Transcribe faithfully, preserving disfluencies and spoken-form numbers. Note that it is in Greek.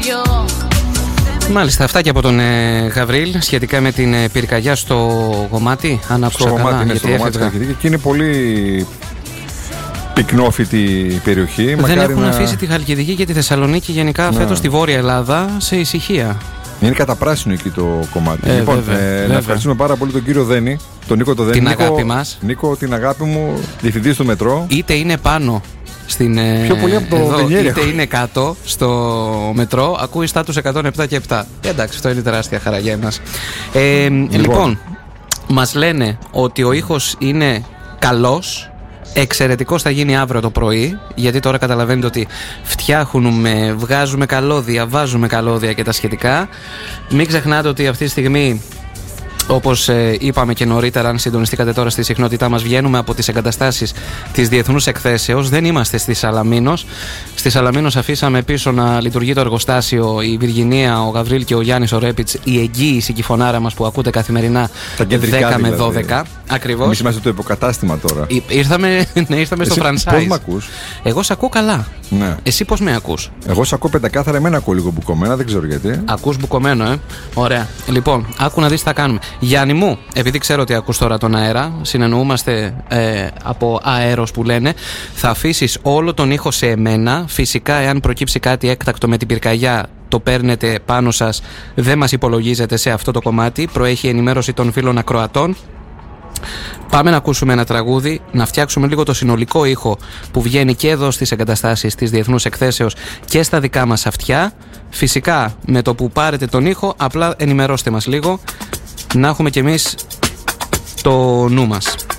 Μάλιστα, αυτά και από τον ε, Γαβρίλ σχετικά με την ε, πυρκαγιά στο Γομάτι. Αν άκουσα καλά, Γομάτι, γιατί στο Γομάτι, και είναι πολύ πυκνόφυτη η περιοχή. Δεν Μακάρι έχουν να... αφήσει τη Χαλκιδική και τη Θεσσαλονίκη γενικά ναι. φέτος στη Βόρεια Ελλάδα σε ησυχία. Είναι καταπράσινο εκεί το κομμάτι. Ε, λοιπόν, βέβαια, ε, βέβαια. να ευχαριστούμε πάρα πολύ τον κύριο Δένη, τον Νίκο το Δένη. Την Νίκο, αγάπη μας. Νίκο, την αγάπη μου, διευθυντής του μετρό. Είτε είναι πάνω στην, πιο πολύ από το εδώ, Βενιέρη, είτε είναι κάτω στο μετρό, ακούει στάτους εκατόν επτά και επτά. Εντάξει, αυτό είναι τεράστια χαρά για εμάς. Ε, λοιπόν. λοιπόν, μας λένε ότι ο ήχος είναι καλός. Εξαιρετικός θα γίνει αύριο το πρωί, γιατί τώρα καταλαβαίνετε ότι φτιάχνουμε, βγάζουμε καλώδια, βάζουμε καλώδια και τα σχετικά. Μην ξεχνάτε ότι αυτή τη στιγμή, όπως ε, είπαμε και νωρίτερα, αν συντονιστήκατε τώρα στη συχνότητά μας, βγαίνουμε από τις εγκαταστάσεις της Διεθνούς Εκθέσεως. Δεν είμαστε στη Σαλαμίνος. Στη Σαλαμίνος αφήσαμε πίσω να λειτουργεί το εργοστάσιο, η Βιργινία, ο Γαβρίλ και ο Γιάννης ο Ρέπιτς, η εγγύηση και η φωνάρα μας που ακούτε καθημερινά δέκα με δώδεκα. Δηλαδή. Ακριβώς. Εμείς είμαστε το υποκατάστημα τώρα. Ή, ήρθαμε ναι, ήρθαμε Εσύ στο franchise. Πώς με ακούς? Εγώ σ' ακούω καλά. Ναι. Εσύ πώς με ακούς? Εγώ σ' ακούω πεντακάθαρα, εμένα ακούω λίγο μπουκωμένα, δεν ξέρω γιατί. Ακούς μπουκωμένο, ε. Ωραία. Λοιπόν, άκου να δεις τι θα κάνουμε. Γιάννη μου, επειδή ξέρω ότι ακούς τώρα τον αέρα, συνεννοούμαστε ε, από αέρος που λένε, θα αφήσεις όλο τον ήχο σε εμένα. Φυσικά, εάν προκύψει κάτι έκτακτο με την πυρκαγιά, το παίρνετε πάνω σας, δεν μας υπολογίζετε σε αυτό το κομμάτι. Προέχει ενημέρωση των φίλων ακροατών. Πάμε να ακούσουμε ένα τραγούδι, να φτιάξουμε λίγο το συνολικό ήχο που βγαίνει και εδώ στις εγκαταστάσεις της Διεθνούς Εκθέσεως και στα δικά μας αυτιά. Φυσικά, με το που πάρετε τον ήχο, απλά ενημερώστε μας λίγο, να έχουμε κι εμείς το νου μας.